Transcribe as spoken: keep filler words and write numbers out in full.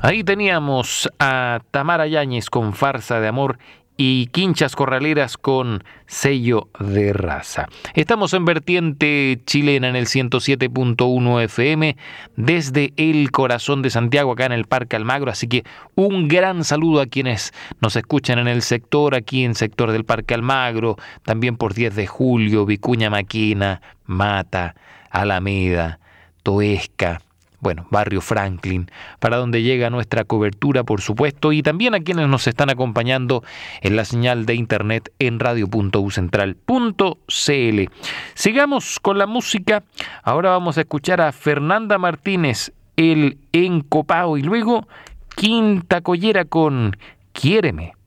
Ahí teníamos a Tamara Yáñez con Farsa de Amor y Quinchas Corraleras con Sello de Raza. Estamos en vertiente chilena en el ciento siete punto uno F M desde el corazón de Santiago, acá en el Parque Almagro, así que un gran saludo a quienes nos escuchan en el sector, aquí en sector del Parque Almagro, también por diez de julio, Vicuña Maquena, Mata, Alameda, Toesca, bueno, Barrio Franklin, para donde llega nuestra cobertura, por supuesto, y también a quienes nos están acompañando en la señal de internet en radio punto u central punto c l. Sigamos con la música. Ahora vamos a escuchar a Fernanda Martínez, El Encopao, y luego Quinta Collera con Quiéreme.